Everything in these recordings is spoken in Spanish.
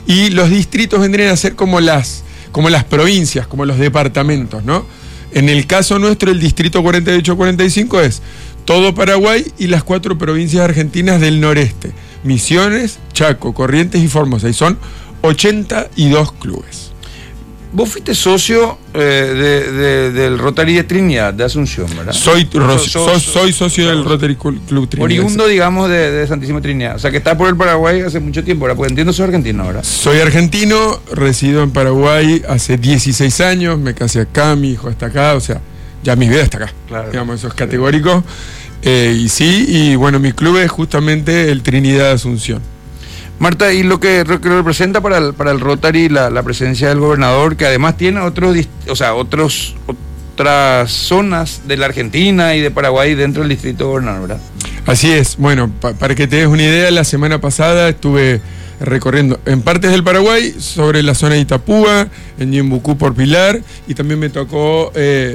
y los distritos vendrían a ser como las provincias, como los departamentos, ¿no? En el caso nuestro, el distrito 48-45 es todo Paraguay y las 4 provincias argentinas del noreste: Misiones, Chaco, Corrientes y Formosa, y son 82 clubes. Vos fuiste socio del Rotary de Trinidad, de Asunción, ¿verdad? Soy socio del Rotary Club Trinidad. Oriundo, digamos, de Santísima Trinidad. O sea, que está por el Paraguay hace mucho tiempo, ¿verdad? Porque entiendo, soy argentino, ¿verdad? Soy argentino, resido en Paraguay hace 16 años, me casé acá, mi hijo está acá, o sea, ya mi vida está acá. Claro. Digamos, eso es categórico. Y sí, y bueno, mi club es justamente el Trinidad de Asunción. Marta, y lo que representa para el Rotary la presencia del gobernador, que además tiene otras zonas de la Argentina y de Paraguay dentro del distrito de gobernador, ¿verdad? Así es. Bueno, para que te des una idea, la semana pasada estuve recorriendo en partes del Paraguay, sobre la zona de Itapúa, en Ñembucú por Pilar, y también me tocó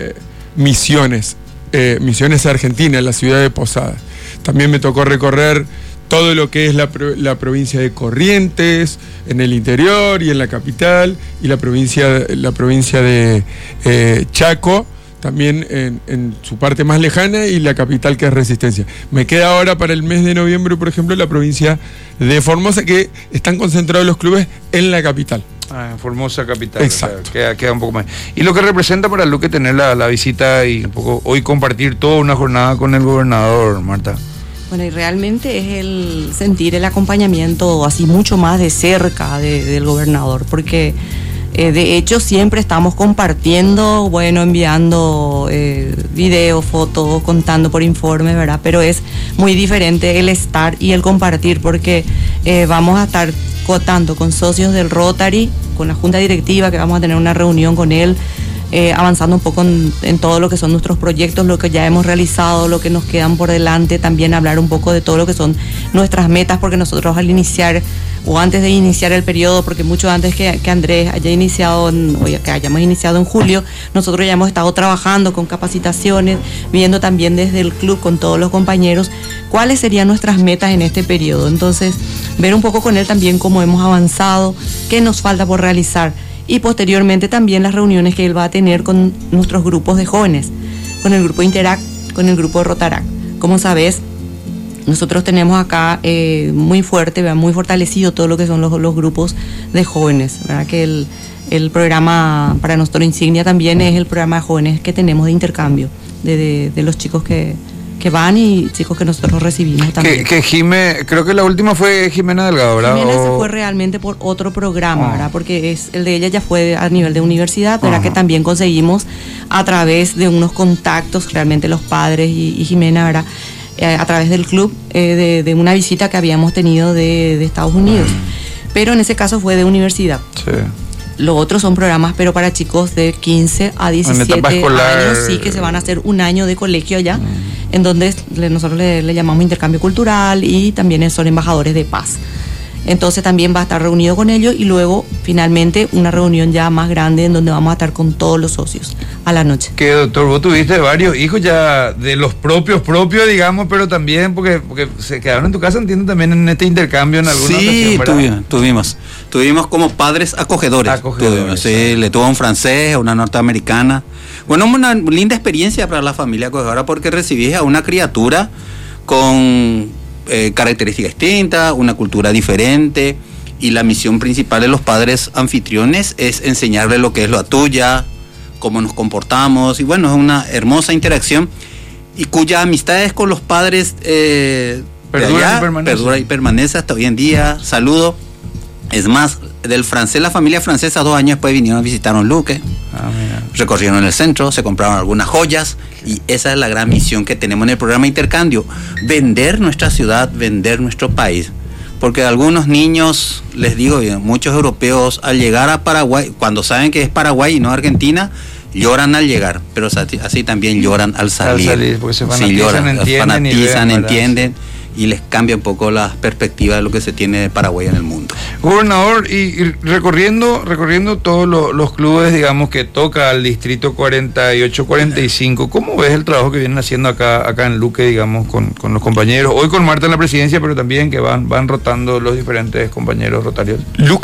Misiones Argentina, en la ciudad de Posadas. También me tocó recorrer todo lo que es la provincia de Corrientes, en el interior y en la capital, y la provincia de Chaco, también en su parte más lejana, y la capital, que es Resistencia. Me queda ahora para el mes de noviembre, por ejemplo, la provincia de Formosa, que están concentrados los clubes en la capital. En Formosa capital. Exacto. O sea, queda un poco más. Y lo que representa para Luque tener la visita y un poco hoy compartir toda una jornada con el gobernador, Marta. Bueno, y realmente es el sentir el acompañamiento así mucho más de cerca del gobernador, porque de hecho siempre estamos compartiendo, bueno, enviando videos, fotos, contando por informe, ¿verdad? Pero es muy diferente el estar y el compartir, porque vamos a estar contando con socios del Rotary, con la junta directiva, que vamos a tener una reunión con él, avanzando un poco en todo lo que son nuestros proyectos, lo que ya hemos realizado, lo que nos quedan por delante, también hablar un poco de todo lo que son nuestras metas, porque nosotros al iniciar, o antes de iniciar el periodo, porque mucho antes que Andrés haya iniciado, que hayamos iniciado en julio, nosotros ya hemos estado trabajando con capacitaciones, viendo también desde el club con todos los compañeros cuáles serían nuestras metas en este periodo. Entonces, ver un poco con él también cómo hemos avanzado, qué nos falta por realizar, y posteriormente también las reuniones que él va a tener con nuestros grupos de jóvenes, con el grupo Interact, con el grupo Rotaract. Como sabes, nosotros tenemos acá muy fuerte, muy fortalecido todo lo que son los grupos de jóvenes, ¿verdad? Que el programa para nosotros insignia también es el programa de jóvenes que tenemos de intercambio, de los chicos que van y chicos que nosotros recibimos también. Creo que la última fue Jimena Delgado, ¿verdad? Jimena se fue realmente por otro programa, ¿verdad? Porque el de ella ya fue a nivel de universidad, ¿verdad? Que también conseguimos a través de unos contactos, realmente los padres y Jimena, ¿verdad? A través del club, de una visita que habíamos tenido de Estados Unidos. Pero en ese caso fue de universidad. Sí. Los otros son programas, pero para chicos de 15 a 17 años, sí, que se van a hacer un año de colegio allá, en donde nosotros le llamamos intercambio cultural, y también son embajadores de paz. Entonces también va a estar reunido con ellos, y luego finalmente una reunión ya más grande en donde vamos a estar con todos los socios a la noche. Que doctor, vos tuviste varios hijos ya de los propios, digamos, pero también porque se quedaron en tu casa, entiendo, también en este intercambio en alguna ocasión, ¿verdad? Tuvimos como padres acogedores. Sí, le tuvo a un francés, a una norteamericana. Bueno, una linda experiencia para la familia acogedora, porque recibís a una criatura con características distintas, una cultura diferente, y la misión principal de los padres anfitriones es enseñarle lo que es la tuya, cómo nos comportamos, y bueno, es una hermosa interacción, y cuya amistades con los padres perdura y permanece hasta hoy en día. Saludo. Es más, del francés, la familia francesa 2 años después vinieron a visitar un Luque, recorrieron el centro, se compraron algunas joyas, y esa es la gran misión que tenemos en el programa Intercambio: vender nuestra ciudad, vender nuestro país. Porque algunos niños, les digo, muchos europeos al llegar a Paraguay, cuando saben que es Paraguay y no Argentina, lloran al llegar, pero así también lloran al salir. Porque se fanatizan, entienden, y les cambia un poco la perspectiva de lo que se tiene de Paraguay en el mundo. Gobernador, y recorriendo todos los clubes, digamos, que toca al distrito 48-45, ¿cómo ves el trabajo que vienen haciendo acá en Luque, digamos, con los compañeros? Hoy con Marta en la presidencia, pero también que van rotando los diferentes compañeros rotarios.